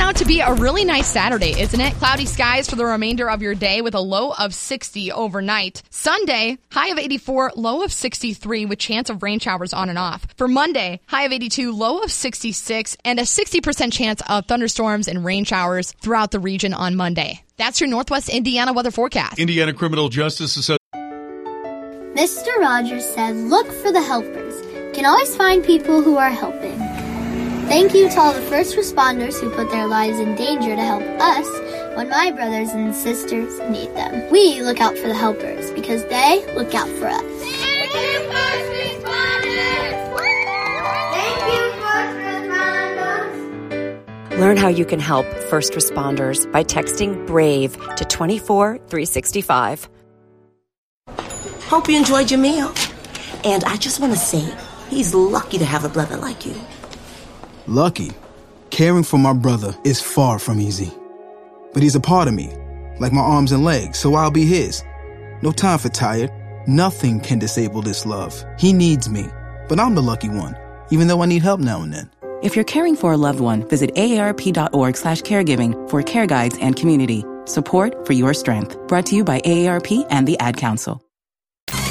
out to be a really nice Saturday, isn't it? Cloudy skies for the remainder of your day with a low of 60 overnight. Sunday, high of 84, low of 63 with chance of rain showers on and off. For Monday, high of 82, low of 66, and a 60% chance of thunderstorms and rain showers throughout the region on Monday. That's your Northwest Indiana weather forecast. Indiana Criminal Justice Association. Mr. Rogers said, look for the helpers. You can always find people who are helping. Thank you to all the first responders who put their lives in danger to help us when my brothers and sisters need them. We look out for the helpers because they look out for us. Thank you, first responders! Thank you, first responders! Learn how you can help first responders by texting BRAVE to 24365. Hope you enjoyed your meal. And I just want to say, he's lucky to have a brother like you. Lucky? Caring for my brother is far from easy. But he's a part of me, like my arms and legs, so I'll be his. No time for tired. Nothing can disable this love. He needs me, but I'm the lucky one, even though I need help now and then. If you're caring for a loved one, visit aarp.org/caregiving for care guides and community. Support for your strength. Brought to you by AARP and the Ad Council.